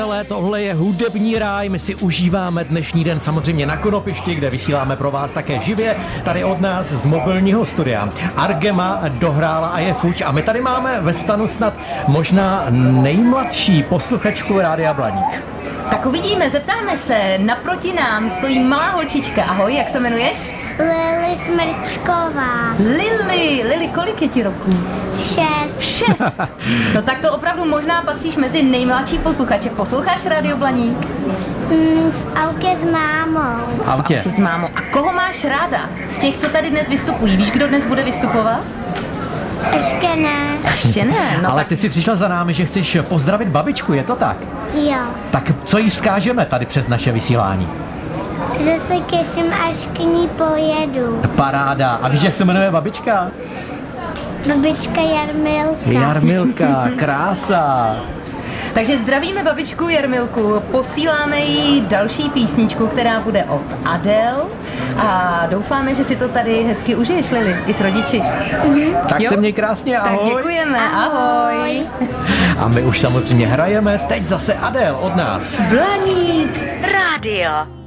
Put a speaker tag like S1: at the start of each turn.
S1: Tohle je hudební ráj, my si užíváme dnešní den samozřejmě na Konopišti, kde vysíláme pro vás také živě, tady od nás z mobilního studia. Argema dohrála a je fuč a my tady máme ve stanu snad možná nejmladší posluchačku Rádia Blaník.
S2: Tak uvidíme, zeptáme se. Naproti nám stojí malá holčička. Ahoj, jak se jmenuješ?
S3: Lily Smrčková.
S2: Lily, kolik je ti roků? 6. No tak to opravdu možná patříš mezi nejmladší posluchače. Posloucháš Rádio Blaník?
S3: V autě s mámou.
S1: V autě
S2: s mámou. A koho máš ráda? Z těch, co tady dnes vystupují. Víš, kdo dnes bude vystupovat? Ještě ne. No
S1: ale
S2: tak...
S1: ty jsi přišla za námi, že chceš pozdravit babičku, je to tak?
S3: Jo.
S1: Tak co jí vzkážeme tady přes naše vysílání?
S3: Že se těším, až k ní pojedu.
S1: Paráda. A víš, jak se jmenuje babička?
S3: Babička Jarmilka.
S1: Jarmilka, krása.
S2: Takže zdravíme babičku Jarmilku, posíláme jí další písničku, která bude od Adele a doufáme, že si to tady hezky užiješ, Lily, i s rodiči.
S1: Tak jo? Se měj krásně, ahoj.
S2: Tak děkujeme, ahoj.
S1: A my už samozřejmě hrajeme teď zase Adele od nás.
S2: Blaník
S4: rádio.